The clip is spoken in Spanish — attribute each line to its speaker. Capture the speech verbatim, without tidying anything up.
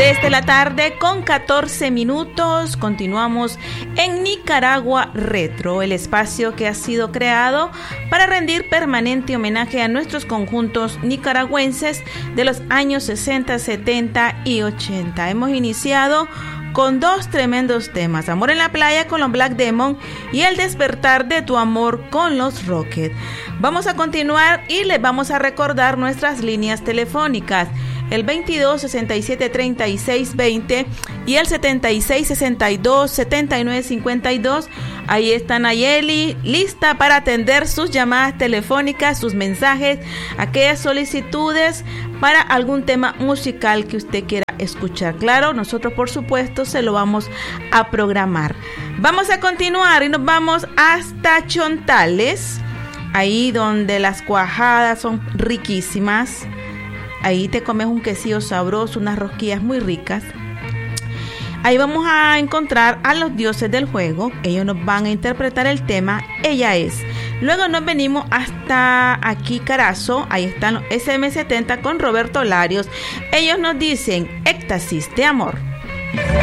Speaker 1: tres de la tarde con catorce minutos. Continuamos en Nicaragua Retro, el espacio que ha sido creado para rendir permanente homenaje a nuestros conjuntos nicaragüenses de los años sesenta, setenta y ochenta. Hemos iniciado con dos tremendos temas: Amor en la Playa con los Black Demon y El Despertar de tu Amor con los Rockets. Vamos a continuar y les vamos a recordar nuestras líneas telefónicas: el veintidós, sesenta y siete, treinta y seis, veinte y el setenta y seis, sesenta y dos, setenta y nueve, cincuenta y dos. Ahí está Nayeli, lista para atender sus llamadas telefónicas, sus mensajes, aquellas solicitudes para algún tema musical que usted quiera escuchar. Claro, nosotros por supuesto se lo vamos a programar. Vamos a continuar y nos vamos hasta Chontales, ahí donde las cuajadas son riquísimas. Ahí te comes un quesillo sabroso, unas rosquillas muy ricas. Ahí vamos a encontrar a los Dioses del Juego. Ellos nos van a interpretar el tema Ella Es. Luego nos venimos hasta aquí Carazo. Ahí están los ese eme setenta con Roberto Larios. Ellos nos dicen Éxtasis de Amor.